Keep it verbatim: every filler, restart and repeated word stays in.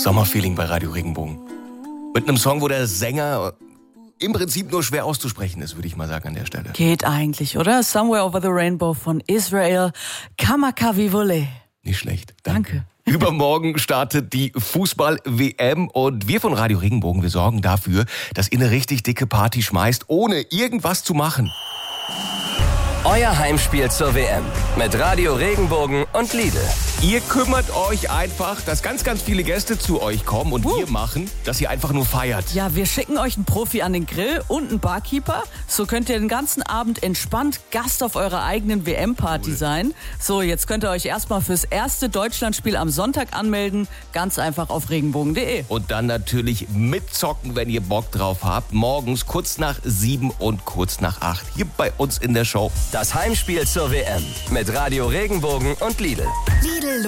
Sommerfeeling bei Radio Regenbogen. Mit einem Song, wo der Sänger im Prinzip nur schwer auszusprechen ist, würde ich mal sagen an der Stelle. Geht eigentlich, oder? Somewhere Over the Rainbow von Israel Kamakawiwolle. Nicht schlecht. Danke. Danke. Übermorgen startet die Fußball-W M und wir von Radio Regenbogen, wir sorgen dafür, dass ihr eine richtig dicke Party schmeißt, ohne irgendwas zu machen. Euer Heimspiel zur W M mit Radio Regenbogen und Lidl. Ihr kümmert euch einfach, dass ganz, ganz viele Gäste zu euch kommen und uh. wir machen, dass ihr einfach nur feiert. Ja, wir schicken euch einen Profi an den Grill und einen Barkeeper. So könnt ihr den ganzen Abend entspannt Gast auf eurer eigenen W M-Party cool. sein. So, jetzt könnt ihr euch erstmal fürs erste Deutschlandspiel am Sonntag anmelden. Ganz einfach auf regenbogen punkt de. Und dann natürlich mitzocken, wenn ihr Bock drauf habt. Morgens kurz nach sieben und kurz nach acht hier bei uns in der Show. Das Heimspiel zur W M mit Radio Regenbogen und Lidl. Lidl